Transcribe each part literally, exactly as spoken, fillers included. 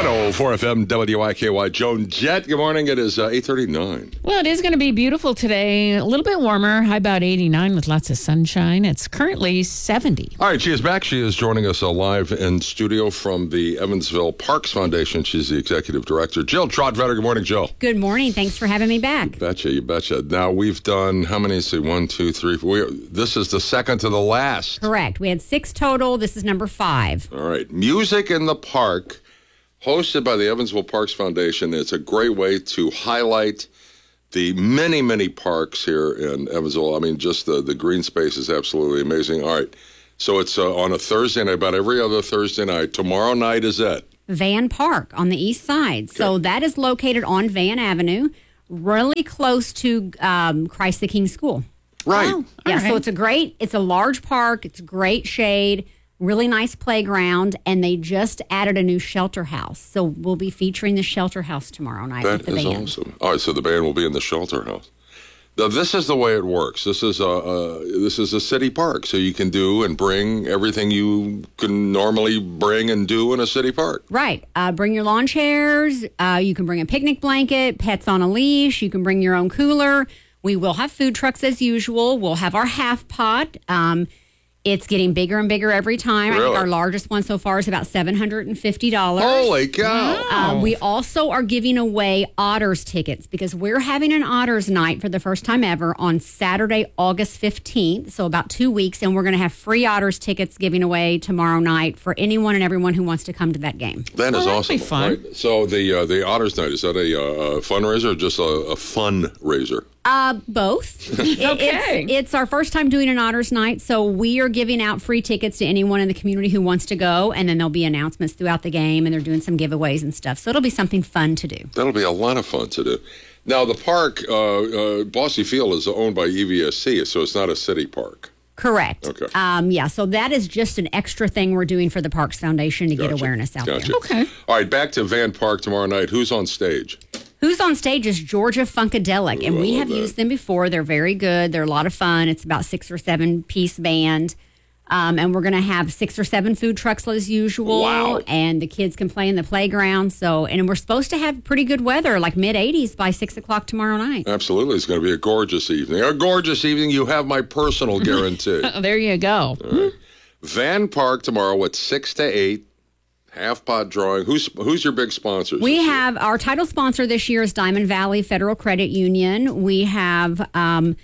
one oh four F M W I K Y. Joan Jett, good morning. It is uh, eight thirty-nine. Well, it is going to be beautiful today. A little bit warmer, high about eighty-nine with lots of sunshine. It's currently seventy. All right, she is back. She is joining us uh, live in studio from the Evansville Parks Foundation. She's the executive director. Jill Trotvetter, good morning, Jill. Good morning. Thanks for having me back. You betcha, you betcha. Now, we've done, how many? See, one, two, three, four. We, this is the second to the last. Correct. We had six total. This is number five. All right. Music in the Park, hosted by the Evansville Parks Foundation. It's a great way to highlight the many, many parks here in Evansville. I mean, just the, the green space is absolutely amazing. All right. So it's uh, on a Thursday night, about every other Thursday night. Tomorrow night is it? Van Park on the east side. Okay. So that is located on Van Avenue, really close to um, Christ the King School. Right. Oh, yeah, right. So it's a great, it's a large park. It's great shade. Really nice playground, and they just added a new shelter house. So we'll be featuring the shelter house tomorrow night that with the is band. Awesome. All right, so the band will be in the shelter house. Now, this is the way it works. This is a uh, this is a city park, so you can do and bring everything you can normally bring and do in a city park. Right. Uh, bring your lawn chairs. Uh, you can bring a picnic blanket, pets on a leash. You can bring your own cooler. We will have food trucks as usual. We'll have our half pot. Um, It's getting bigger and bigger every time. Really? I think our largest one so far is about seven hundred fifty dollars. Holy cow. Uh, we also are giving away Otters tickets because we're having an Otters night for the first time ever on Saturday, August fifteenth, so about two weeks, and we're going to have free Otters tickets giving away tomorrow night for anyone and everyone who wants to come to that game. That is well, awesome. Be fun. Right? So the uh, the Otters night, is that a uh, fundraiser or just a, a fundraiser? Uh, both. Okay. It's, it's our first time doing an Otters night, so we are giving out free tickets to anyone in the community who wants to go, and then there'll be announcements throughout the game, and they're doing some giveaways and stuff. So it'll be something fun to do. That'll be a lot of fun to do. Now, the park, uh, uh, Bosse Field, is owned by E V S C, so it's not a city park. Correct. Okay. Um, yeah, so that is just an extra thing we're doing for the Parks Foundation to Gotcha. get awareness out Gotcha. there. Okay. All right, back to Van Park tomorrow night. Who's on stage? Who's on stage is Georgia Funkadelic, and Ooh, I we love have that. used them before. They're very good. They're a lot of fun. It's about six or seven piece band. Um, and we're going to have six or seven food trucks as usual. Wow. And the kids can play in the playground. So, and we're supposed to have pretty good weather, like mid eighties by six o'clock tomorrow night. Absolutely. It's going to be a gorgeous evening. A gorgeous evening. You have my personal guarantee. Oh, there you go. All right. Van Park tomorrow at six to eight. Half pot drawing. Who's who's your big sponsors? We this year? have our title sponsor this year is Diamond Valley Federal Credit Union. We have um,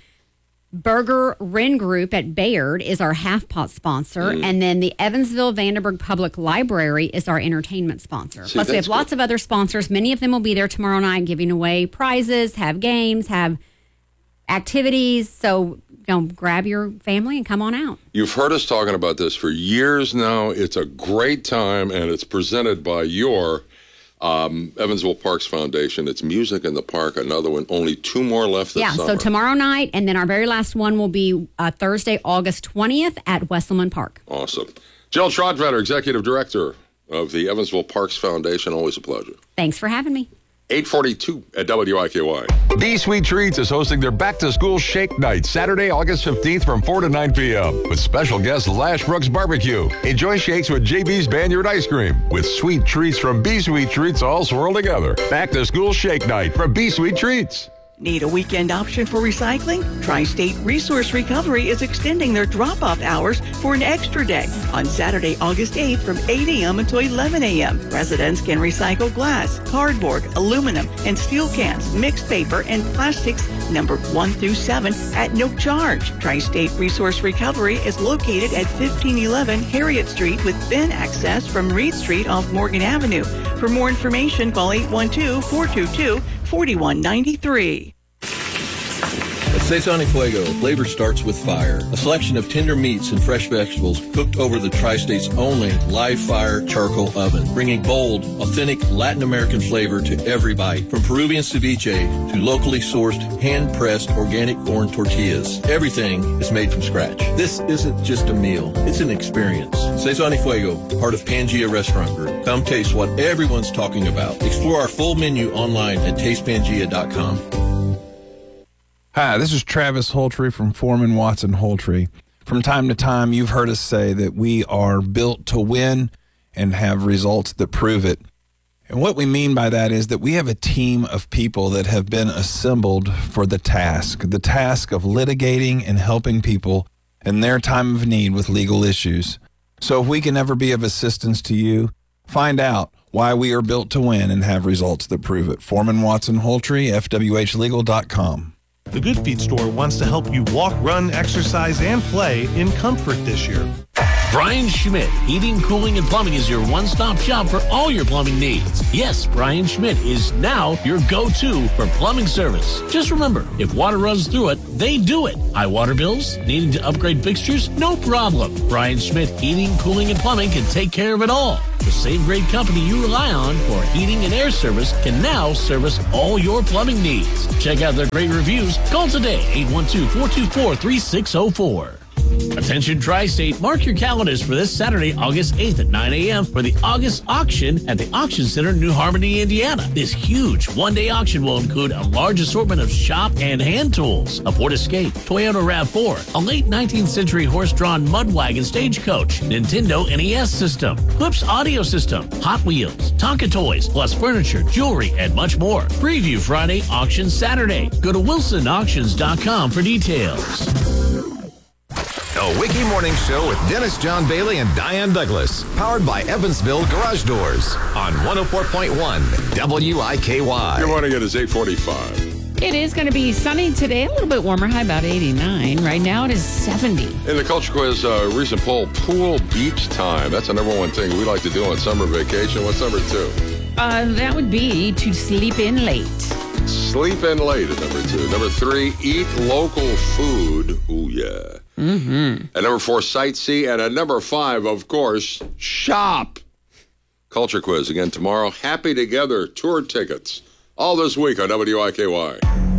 Burger Wren Group at Bayard is our half pot sponsor, Mm. and then the Evansville Vanderburgh Public Library is our entertainment sponsor. See, Plus, we that's have lots good. of other sponsors. Many of them will be there tomorrow night, giving away prizes, have games, have activities. So, you know, grab your family and come on out. You've heard us talking about this for years now. It's a great time, and it's presented by your um, Evansville Parks Foundation. It's Music in the Park, another one. Only two more left this Yeah, summer. so tomorrow night, and then our very last one will be uh, Thursday, August twentieth at Wesselman Park. Awesome. Jill Trotvetter, Executive Director of the Evansville Parks Foundation. Always a pleasure. Thanks for having me. eight forty-two at W I K Y. B Sweet Treats is hosting their back-to-school shake night Saturday, August fifteenth from four to nine p.m. with special guest Lash Brooks Barbecue. Enjoy shakes with J B's Banyard Ice Cream with sweet treats from B Sweet Treats all swirled together. Back-to-school shake night from B Sweet Treats. Need a weekend option for recycling? Tri-State Resource Recovery is extending their drop-off hours for an extra day on Saturday, August eighth from eight a.m. until eleven a.m. Residents can recycle glass, cardboard, aluminum, and steel cans, mixed paper, and plastics numbered one through seven at no charge. Tri-State Resource Recovery is located at fifteen eleven Harriet Street with bin access from Reed Street off Morgan Avenue. For more information, call eight one two, four two two, four one nine three. At Cezanne Fuego, flavor starts with fire. A selection of tender meats and fresh vegetables cooked over the Tri-State's only live fire charcoal oven, bringing bold, authentic Latin American flavor to every bite. From Peruvian ceviche to locally sourced, hand-pressed organic corn tortillas, everything is made from scratch. This isn't just a meal, it's an experience. Cezanne Fuego, part of Pangea Restaurant Group. Come taste what everyone's talking about. Explore our full menu online at taste pangea dot com. Hi, this is Travis Holtree from Foreman Watson Holtree. From time to time, you've heard us say that we are built to win and have results that prove it. And what we mean by that is that we have a team of people that have been assembled for the task, the task of litigating and helping people in their time of need with legal issues. So if we can ever be of assistance to you, find out why we are built to win and have results that prove it. Foreman Watson Holtree, F W H legal dot com. The Good Feet store wants to help you walk, run, exercise, and play in comfort this year. Brian Schmidt, Heating, Cooling, and Plumbing is your one-stop shop for all your plumbing needs. Yes, Brian Schmidt is now your go-to for plumbing service. Just remember, if water runs through it, they do it. High water bills? Needing to upgrade fixtures? No problem. Brian Schmidt, Heating, Cooling, and Plumbing can take care of it all. The same great company you rely on for heating and air service can now service all your plumbing needs. Check out their great reviews. Call today, eight one two, four two four, three six zero four. Attention Tri-State, mark your calendars for this Saturday, August eighth at nine a.m. for the August auction at the Auction Center, New Harmony, Indiana. This huge one-day auction will include a large assortment of shop and hand tools, a Ford Escape, Toyota RAV four, a late nineteenth century horse-drawn mud wagon stagecoach, Nintendo N E S system, Clips audio system, Hot Wheels, Tonka toys, plus furniture, jewelry, and much more. Preview Friday, auction Saturday. Go to wilson auctions dot com for details. The Wiki Morning Show with Dennis John Bailey and Diane Douglas. Powered by Evansville Garage Doors on one oh four point one W I K Y. Good morning. It is eight forty-five. It is going to be sunny today, a little bit warmer, high about eighty-nine. Right now it is seventy. In the Culture Quiz uh, recent poll, pool beach time. That's the number one thing we like to do on summer vacation. What's number two? Uh, that would be to sleep in late. Sleep in late is number two. Number three, eat local food. Ooh, yeah. Mm-hmm. At number four, sightsee. And at number five, of course, shop. Culture Quiz again tomorrow. Happy Together tour tickets. All this week on W I K Y.